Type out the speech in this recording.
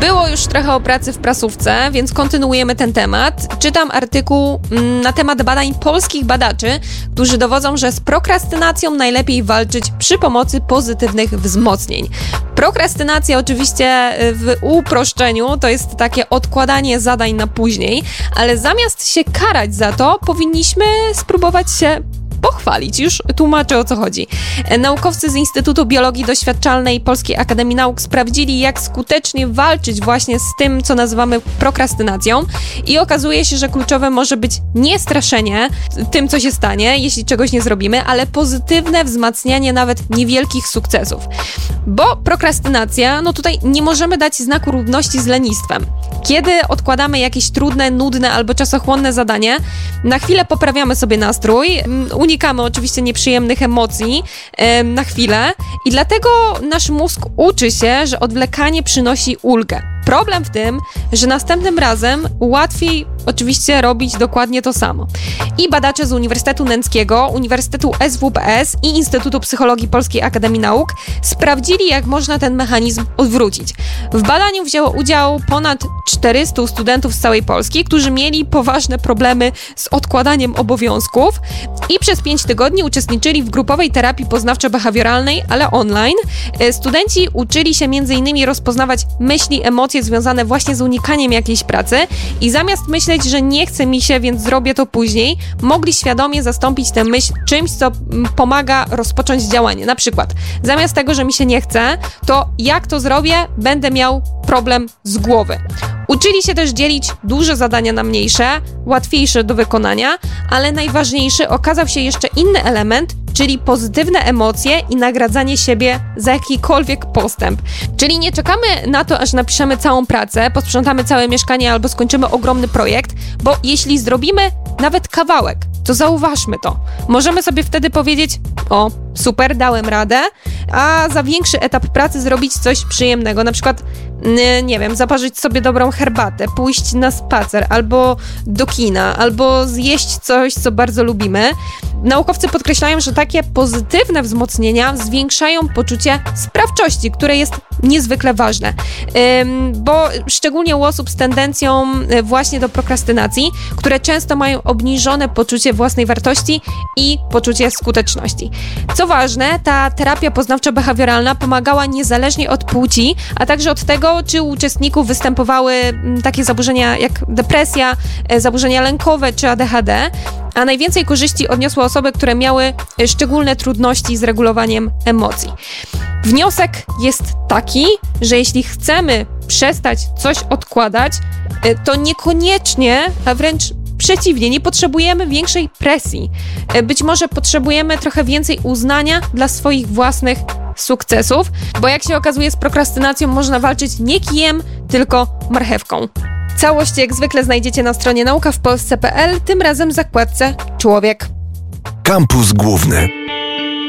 Było już trochę o pracy w prasówce, więc kontynuujemy ten temat. Czytam artykuł na temat badań polskich badaczy, którzy dowodzą, że z prokrastynacją najlepiej walczyć przy pomocy pozytywnych wzmocnień. Prokrastynacja oczywiście w uproszczeniu to jest takie odkładanie zadań na później, ale zamiast się karać za to, powinniśmy spróbować się pochwalić. Już tłumaczę, o co chodzi. Naukowcy z Instytutu Biologii Doświadczalnej Polskiej Akademii Nauk sprawdzili, jak skutecznie walczyć właśnie z tym, co nazywamy prokrastynacją i okazuje się, że kluczowe może być nie straszenie tym, co się stanie, jeśli czegoś nie zrobimy, ale pozytywne wzmacnianie nawet niewielkich sukcesów. Bo prokrastynacja, no tutaj nie możemy dać znaku równości z lenistwem. Kiedy odkładamy jakieś trudne, nudne albo czasochłonne zadanie, na chwilę poprawiamy sobie nastrój, unikamy oczywiście nieprzyjemnych emocji na chwilę i dlatego nasz mózg uczy się, że odwlekanie przynosi ulgę. Problem w tym, że następnym razem łatwiej oczywiście robić dokładnie to samo. I badacze z Uniwersytetu Łęckiego, Uniwersytetu SWPS i Instytutu Psychologii Polskiej Akademii Nauk sprawdzili, jak można ten mechanizm odwrócić. W badaniu wzięło udział ponad 400 studentów z całej Polski, którzy mieli poważne problemy z odkładaniem obowiązków i przez 5 tygodni uczestniczyli w grupowej terapii poznawczo-behawioralnej, ale online. Studenci uczyli się m.in. rozpoznawać myśli, emocje związane właśnie z unikaniem jakiejś pracy i zamiast myśleć, że nie chce mi się, więc zrobię to później, mogli świadomie zastąpić tę myśl czymś, co pomaga rozpocząć działanie. Na przykład, zamiast tego, że mi się nie chce, to jak to zrobię, będę miał problem z głowy. Uczyli się też dzielić duże zadania na mniejsze, łatwiejsze do wykonania, ale najważniejszy okazał się jeszcze inny element, czyli pozytywne emocje i nagradzanie siebie za jakikolwiek postęp. Czyli nie czekamy na to, aż napiszemy całą pracę, posprzątamy całe mieszkanie albo skończymy ogromny projekt, bo jeśli zrobimy nawet kawałek, to zauważmy to. Możemy sobie wtedy powiedzieć: o, super, dałem radę, a za większy etap pracy zrobić coś przyjemnego, na przykład, nie wiem, zaparzyć sobie dobrą herbatę, pójść na spacer, albo do kina, albo zjeść coś, co bardzo lubimy. Naukowcy podkreślają, że takie pozytywne wzmocnienia zwiększają poczucie sprawczości, które jest niezwykle ważne, bo szczególnie u osób z tendencją właśnie do prokrastynacji, które często mają obniżone poczucie własnej wartości i poczucie skuteczności. Co ważne, ta terapia poznawczo-behawioralna pomagała niezależnie od płci, a także od tego, czy u uczestników występowały takie zaburzenia jak depresja, zaburzenia lękowe czy ADHD, a najwięcej korzyści odniosły osoby, które miały szczególne trudności z regulowaniem emocji. Wniosek jest taki, że jeśli chcemy przestać coś odkładać, to niekoniecznie, a wręcz przeciwnie, nie potrzebujemy większej presji. Być może potrzebujemy trochę więcej uznania dla swoich własnych sukcesów, bo jak się okazuje, z prokrastynacją można walczyć nie kijem, tylko marchewką. Całość jak zwykle znajdziecie na stronie naukawpolsce.pl, tym razem w zakładce Człowiek. Kampus Główny.